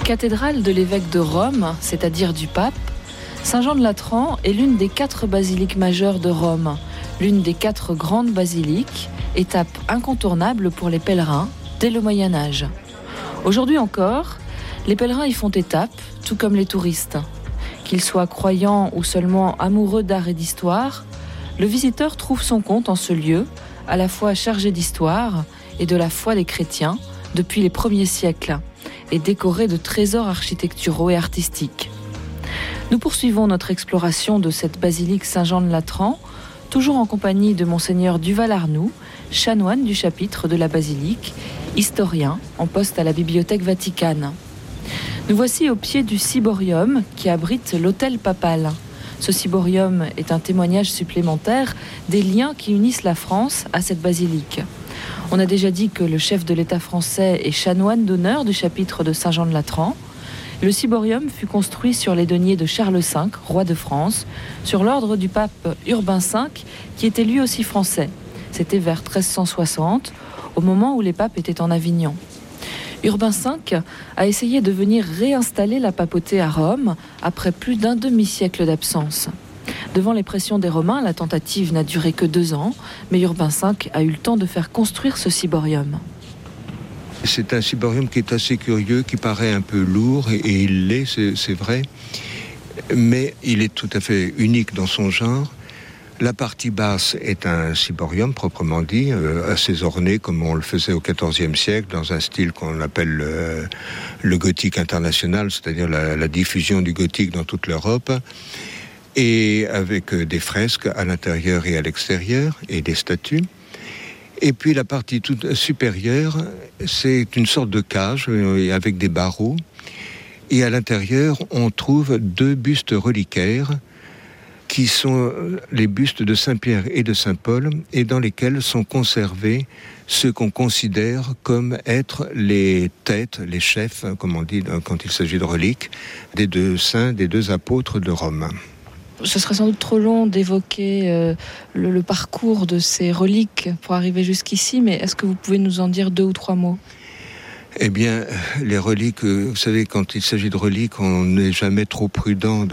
Cathédrale de l'évêque de Rome, c'est-à-dire du pape, Saint-Jean-de-Latran est l'une des 4 basiliques majeures de Rome, l'une des 4 grandes basiliques, étape incontournable pour les pèlerins dès le Moyen-Âge. Aujourd'hui encore, les pèlerins y font étape, tout comme les touristes. Qu'ils soient croyants ou seulement amoureux d'art et d'histoire, le visiteur trouve son compte en ce lieu, à la fois chargé d'histoire et de la foi des chrétiens depuis les premiers siècles, et décoré de trésors architecturaux et artistiques. Nous poursuivons notre exploration de cette basilique Saint-Jean-de-Latran, toujours en compagnie de Monseigneur Duval-Arnoux, chanoine du chapitre de la basilique, historien en poste à la Bibliothèque Vaticane. Nous voici au pied du ciborium qui abrite l'autel papal. Ce ciborium est un témoignage supplémentaire des liens qui unissent la France à cette basilique. On a déjà dit que le chef de l'État français est chanoine d'honneur du chapitre de Saint-Jean-de-Latran. Le ciborium fut construit sur les deniers de Charles V, roi de France, sur l'ordre du pape Urbain V, qui était lui aussi français. C'était vers 1360, au moment où les papes étaient en Avignon. Urbain V a essayé de venir réinstaller la papauté à Rome après plus d'un demi-siècle d'absence. Devant les pressions des Romains, la tentative n'a duré que 2 ans, mais Urbain V a eu le temps de faire construire ce ciborium. C'est un ciborium qui est assez curieux, qui paraît un peu lourd, et il l'est, c'est vrai, mais il est tout à fait unique dans son genre. La partie basse est un ciborium proprement dit, assez orné comme on le faisait au XIVe siècle, dans un style qu'on appelle le gothique international, c'est-à-dire la diffusion du gothique dans toute l'Europe, et avec des fresques à l'intérieur et à l'extérieur, et des statues. Et puis la partie toute supérieure, c'est une sorte de cage avec des barreaux. Et à l'intérieur, on trouve 2 bustes reliquaires qui sont les bustes de Saint-Pierre et de Saint-Paul, et dans lesquels sont conservés ce qu'on considère comme être les têtes, les chefs, comme on dit quand il s'agit de reliques, des 2 saints, des 2 apôtres de Rome. Ce serait sans doute trop long d'évoquer le parcours de ces reliques pour arriver jusqu'ici, mais est-ce que vous pouvez nous en dire 2 ou 3 mots ? Eh bien, les reliques, vous savez, quand il s'agit de reliques, on n'est jamais trop prudent.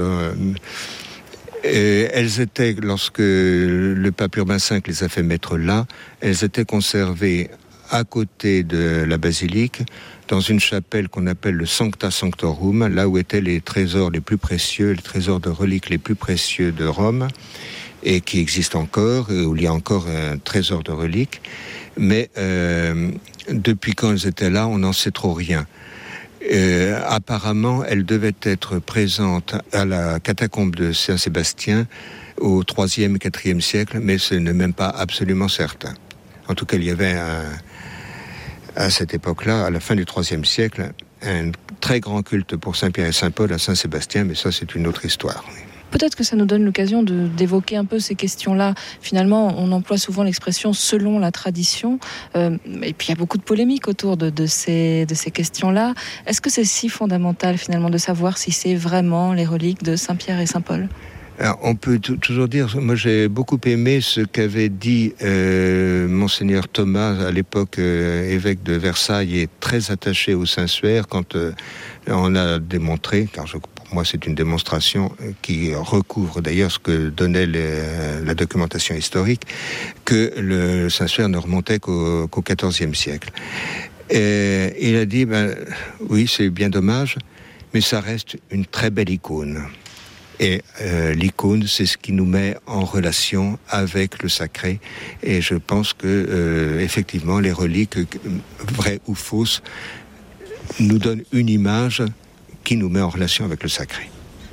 Elles étaient, lorsque le pape Urbain V les a fait mettre là, elles étaient conservées à côté de la basilique, dans une chapelle qu'on appelle le Sancta Sanctorum, là où étaient les trésors les plus précieux, les trésors de reliques les plus précieux de Rome, et qui existent encore, où il y a encore un trésor de reliques. Mais depuis quand elles étaient là, on n'en sait trop rien. Apparemment, elles devaient être présentes à la catacombe de Saint-Sébastien au IIIe et IVe siècle, mais ce n'est même pas absolument certain. En tout cas, il y avait à cette époque-là, à la fin du IIIe siècle, un très grand culte pour Saint-Pierre et Saint-Paul à Saint-Sébastien, mais ça, c'est une autre histoire. Peut-être que ça nous donne l'occasion d'évoquer un peu ces questions-là. Finalement, on emploie souvent l'expression « selon la tradition », et puis il y a beaucoup de polémiques autour de ces questions-là. Est-ce que c'est si fondamental, finalement, de savoir si c'est vraiment les reliques de Saint-Pierre et Saint-Paul ? Alors, on peut toujours dire, moi j'ai beaucoup aimé ce qu'avait dit Monseigneur Thomas, à l'époque évêque de Versailles, et très attaché au Saint-Suaire, quand on a démontré, car pour moi c'est une démonstration qui recouvre d'ailleurs ce que donnait la documentation historique, que le Saint-Suaire ne remontait qu'au XIVe siècle. Et il a dit, oui c'est bien dommage, mais ça reste une très belle icône. Et l'icône, c'est ce qui nous met en relation avec le sacré. Et je pense que effectivement, les reliques, vraies ou fausses, nous donnent une image qui nous met en relation avec le sacré.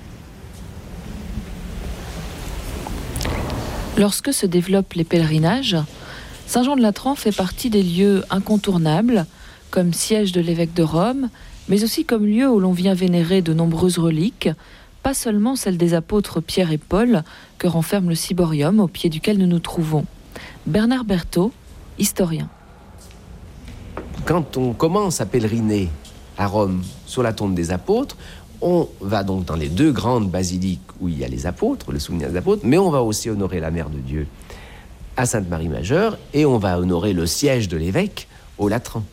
Lorsque se développent les pèlerinages, Saint-Jean-de-Latran fait partie des lieux incontournables, comme siège de l'évêque de Rome, mais aussi comme lieu où l'on vient vénérer de nombreuses reliques, pas seulement celle des apôtres Pierre et Paul, que renferme le ciborium au pied duquel nous nous trouvons. Bernard Berthaud, historien. Quand on commence à pèleriner à Rome sur la tombe des apôtres, on va donc dans les 2 grandes basiliques où il y a les apôtres, le souvenir des apôtres, mais on va aussi honorer la Mère de Dieu à Sainte-Marie-Majeure, et on va honorer le siège de l'évêque au Latran.